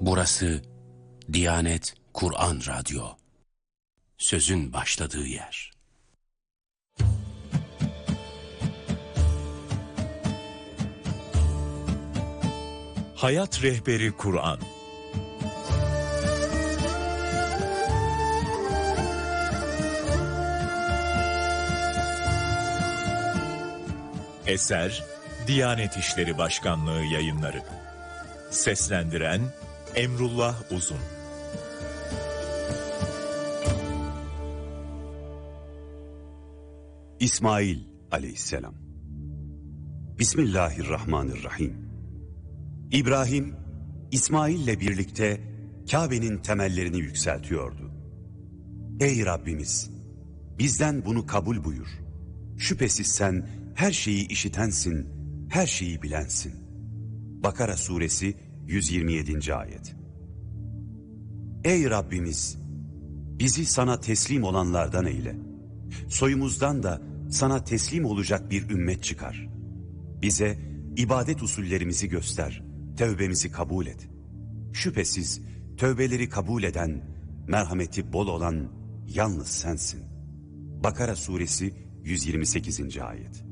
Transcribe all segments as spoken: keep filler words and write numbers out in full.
Burası Diyanet Kur'an Radyo. Sözün başladığı yer. Hayat Rehberi Kur'an. Eser Diyanet İşleri Başkanlığı Yayınları. Seslendiren Emrullah Uzun. İsmail Aleyhisselam. Bismillahirrahmanirrahim. İbrahim, İsmail'le birlikte Kabe'nin temellerini yükseltiyordu. Ey Rabbimiz! Bizden bunu kabul buyur. Şüphesiz sen her şeyi işitensin, her şeyi bilensin. Bakara suresi yüz yirmi yedinci ayet. Ey Rabbimiz! Bizi sana teslim olanlardan eyle. Soyumuzdan da sana teslim olacak bir ümmet çıkar. Bize ibadet usullerimizi göster, tövbemizi kabul et. Şüphesiz tövbeleri kabul eden, merhameti bol olan yalnız sensin. Bakara suresi yüz yirmi sekizinci ayet.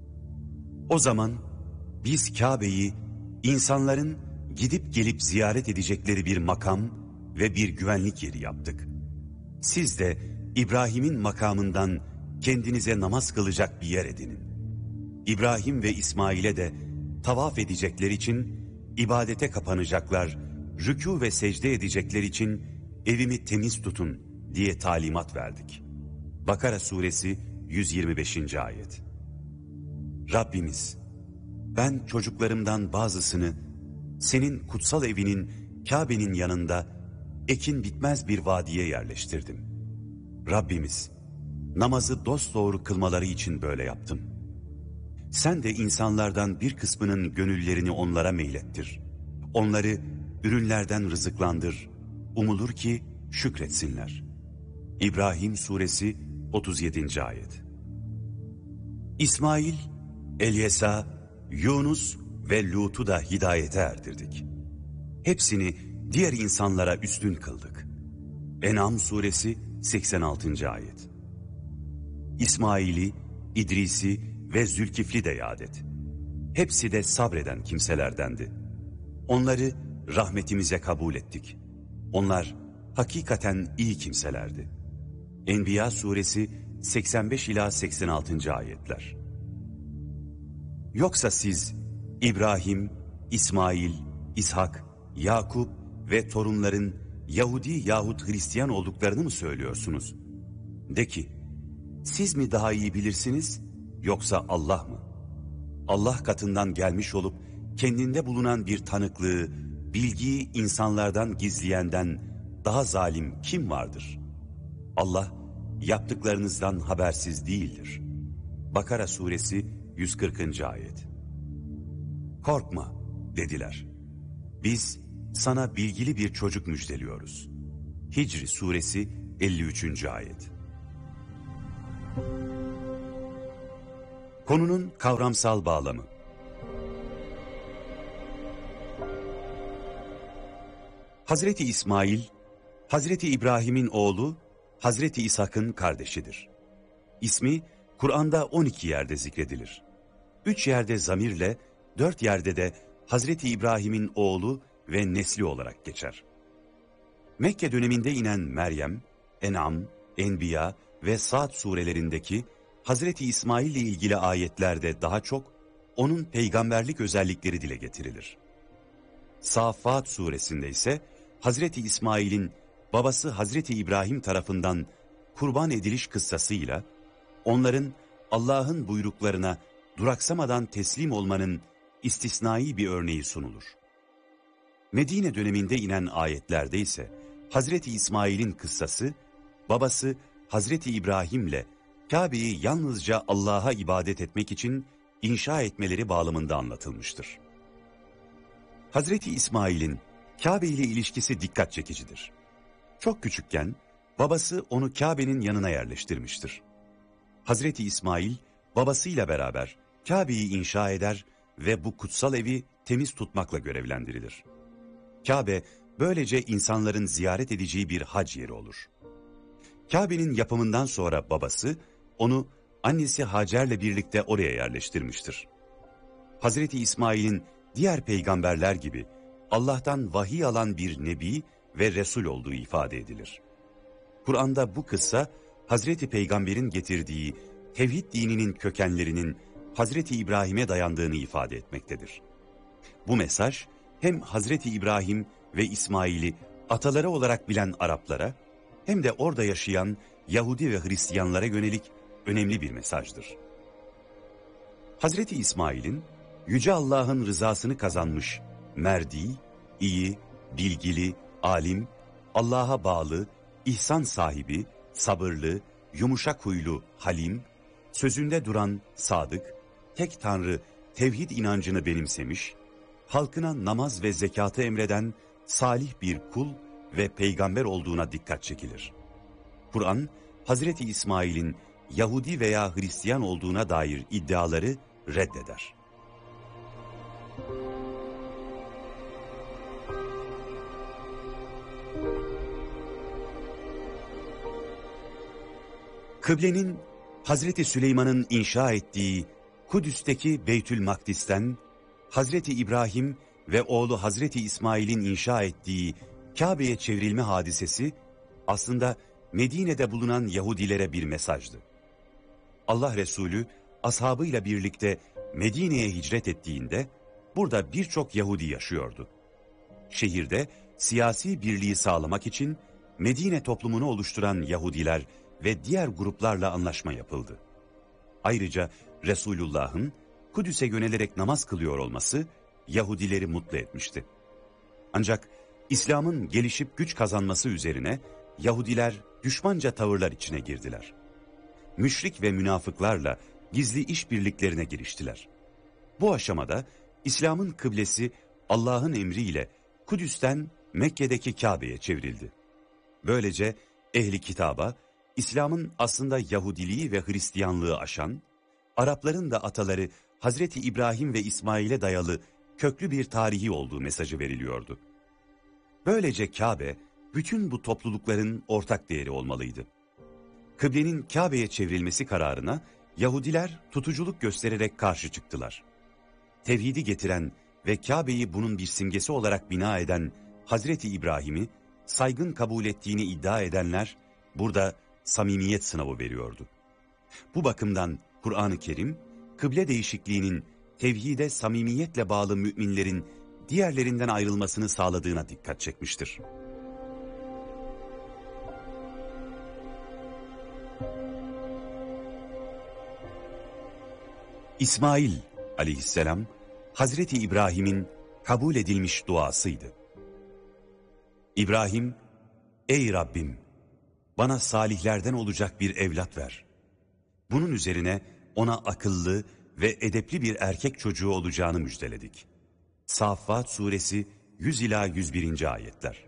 O zaman biz Kabe'yi insanların gidip gelip ziyaret edecekleri bir makam ve bir güvenlik yeri yaptık. Siz de İbrahim'in makamından kendinize namaz kılacak bir yer edinin. İbrahim ve İsmail'e de tavaf edecekler için ibadete kapanacaklar, rükû ve secde edecekler için evimi temiz tutun diye talimat verdik. Bakara suresi yüz yirmi beşinci ayet. Rabbimiz, ben çocuklarımdan bazısını senin kutsal evinin Kabe'nin yanında ekin bitmez bir vadiye yerleştirdim. Rabbimiz, namazı dosdoğru kılmaları için böyle yaptım. Sen de insanlardan bir kısmının gönüllerini onlara meylettir. Onları ürünlerden rızıklandır. Umulur ki şükretsinler. İbrahim suresi otuz yedinci ayet. İsmail, Elyesa, Yunus ve Lut'u da hidayete erdirdik. Hepsini diğer insanlara üstün kıldık. En'am suresi seksen altıncı ayet. İsmail'i, İdris'i ve Zülkifli de yad et. Hepsi de sabreden kimselerdendi. Onları rahmetimize kabul ettik. Onlar hakikaten iyi kimselerdi. Enbiya suresi seksen beş ila seksen altıncı ayetler. Yoksa siz İbrahim, İsmail, İshak, Yakup ve torunların Yahudi yahut Hristiyan olduklarını mı söylüyorsunuz? De ki, siz mi daha iyi bilirsiniz yoksa Allah mı? Allah katından gelmiş olup kendinde bulunan bir tanıklığı, bilgiyi insanlardan gizleyenden daha zalim kim vardır? Allah yaptıklarınızdan habersiz değildir. Bakara suresi yüz kırkıncı ayet. Korkma dediler. Biz sana bilgili bir çocuk müjdeliyoruz. Hicr suresi elli üçüncü ayet. Konunun kavramsal bağlamı. Hazreti İsmail, Hazreti İbrahim'in oğlu, Hazreti İshak'ın kardeşidir. İsmi Kur'an'da on iki yerde zikredilir. Üç yerde zamirle, dört yerde de Hazreti İbrahim'in oğlu ve nesli olarak geçer. Mekke döneminde inen Meryem, En'am, Enbiya ve Sa'd surelerindeki Hazreti İsmail ile ilgili ayetlerde daha çok onun peygamberlik özellikleri dile getirilir. Safat suresinde ise Hazreti İsmail'in babası Hazreti İbrahim tarafından kurban ediliş kıssasıyla onların Allah'ın buyruklarına duraksamadan teslim olmanın istisnai bir örneği sunulur. Medine döneminde inen ayetlerde ise Hazreti İsmail'in kıssası, babası Hazreti İbrahim'le Kabe'yi yalnızca Allah'a ibadet etmek için inşa etmeleri bağlamında anlatılmıştır. Hazreti İsmail'in Kabe ile ilişkisi dikkat çekicidir. Çok küçükken babası onu Kabe'nin yanına yerleştirmiştir. Hazreti İsmail babasıyla beraber Kabe'yi inşa eder ve bu kutsal evi temiz tutmakla görevlendirilir. Kabe böylece insanların ziyaret edeceği bir hac yeri olur. Kabe'nin yapımından sonra babası onu annesi Hacer'le birlikte oraya yerleştirmiştir. Hazreti İsmail'in diğer peygamberler gibi Allah'tan vahiy alan bir nebi ve resul olduğu ifade edilir. Kur'an'da bu kıssa Hazreti Peygamber'in getirdiği tevhid dininin kökenlerinin Hazreti İbrahim'e dayandığını ifade etmektedir. Bu mesaj hem Hazreti İbrahim ve İsmail'i ataları olarak bilen Araplara hem de orada yaşayan Yahudi ve Hristiyanlara yönelik önemli bir mesajdır. Hazreti İsmail'in Yüce Allah'ın rızasını kazanmış, merdi, iyi, bilgili, alim, Allah'a bağlı, ihsan sahibi, sabırlı, yumuşak huylu, halim, sözünde duran, sadık, tek tanrı, tevhid inancını benimsemiş, halkına namaz ve zekatı emreden salih bir kul ve peygamber olduğuna dikkat çekilir. Kur'an, Hazreti İsmail'in Yahudi veya Hristiyan olduğuna dair iddiaları reddeder. Kıblenin Hazreti Süleyman'ın inşa ettiği Kudüs'teki Beytül Makdis'ten Hazreti İbrahim ve oğlu Hazreti İsmail'in inşa ettiği Kabe'ye çevrilme hadisesi aslında Medine'de bulunan Yahudilere bir mesajdı. Allah Resulü ashabıyla birlikte Medine'ye hicret ettiğinde burada birçok Yahudi yaşıyordu. Şehirde siyasi birliği sağlamak için Medine toplumunu oluşturan Yahudiler ve diğer gruplarla anlaşma yapıldı. Ayrıca Resulullah'ın Kudüs'e yönelerek namaz kılıyor olması Yahudileri mutlu etmişti. Ancak İslam'ın gelişip güç kazanması üzerine Yahudiler düşmanca tavırlar içine girdiler. Müşrik ve münafıklarla gizli işbirliklerine giriştiler. Bu aşamada İslam'ın kıblesi Allah'ın emriyle Kudüs'ten Mekke'deki Kabe'ye çevrildi. Böylece ehli kitaba İslam'ın aslında Yahudiliği ve Hristiyanlığı aşan, Arapların da ataları Hazreti İbrahim ve İsmail'e dayalı köklü bir tarihi olduğu mesajı veriliyordu. Böylece Kabe, bütün bu toplulukların ortak değeri olmalıydı. Kıblenin Kabe'ye çevrilmesi kararına Yahudiler tutuculuk göstererek karşı çıktılar. Tevhidi getiren ve Kabe'yi bunun bir simgesi olarak bina eden Hazreti İbrahim'i saygın kabul ettiğini iddia edenler burada samimiyet sınavı veriyordu. Bu bakımdan Kur'an-ı Kerim, kıble değişikliğinin tevhide samimiyetle bağlı müminlerin diğerlerinden ayrılmasını sağladığına dikkat çekmiştir. İsmail aleyhisselam, Hazreti İbrahim'in kabul edilmiş duasıydı. İbrahim, ey Rabbim, bana salihlerden olacak bir evlat ver. Bunun üzerine ona akıllı ve edepli bir erkek çocuğu olacağını müjdeledik. Saffat suresi yüz ila yüz birinci ayetler.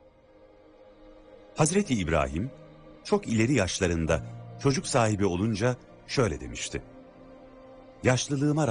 Hazreti İbrahim çok ileri yaşlarında çocuk sahibi olunca şöyle demişti: Yaşlılığıma